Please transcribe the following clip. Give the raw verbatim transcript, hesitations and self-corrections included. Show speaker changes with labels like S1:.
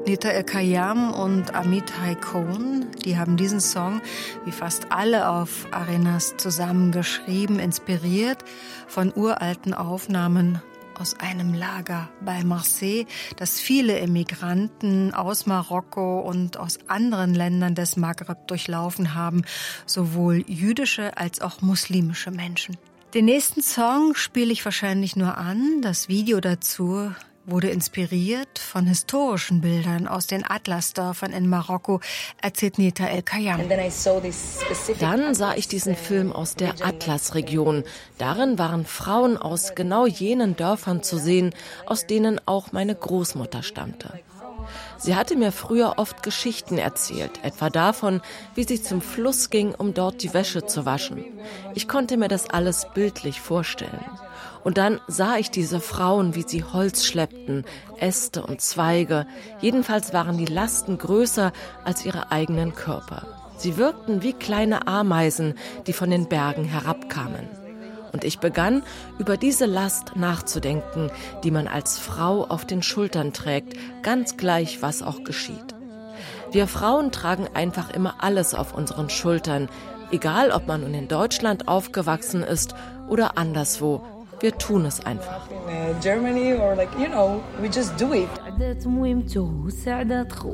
S1: Nita El-Khayyam und Amitai Cohen, die haben diesen Song, wie fast alle auf Arenas zusammengeschrieben, inspiriert von uralten Aufnahmen aus einem Lager bei Marseille, das viele Emigranten aus Marokko und aus anderen Ländern des Maghreb durchlaufen haben, sowohl jüdische als auch muslimische Menschen. Den nächsten Song spiele ich wahrscheinlich nur an. Das Video dazu wurde inspiriert von historischen Bildern aus den Atlasdörfern in Marokko, erzählt Nita El-Khayyam.
S2: Dann sah ich diesen Film aus der Atlasregion. Darin waren Frauen aus genau jenen Dörfern zu sehen, aus denen auch meine Großmutter stammte. Sie hatte mir früher oft Geschichten erzählt, etwa davon, wie sie zum Fluss ging, um dort die Wäsche zu waschen. Ich konnte mir das alles bildlich vorstellen. Und dann sah ich diese Frauen, wie sie Holz schleppten, Äste und Zweige. Jedenfalls waren die Lasten größer als ihre eigenen Körper. Sie wirkten wie kleine Ameisen, die von den Bergen herabkamen. Und ich begann, über diese Last nachzudenken, die man als Frau auf den Schultern trägt, ganz gleich, was auch geschieht. Wir Frauen tragen einfach immer alles auf unseren Schultern, egal ob man nun in Deutschland aufgewachsen ist oder anderswo. Wir tun es einfach.
S3: Germany or like, you know, we just do it.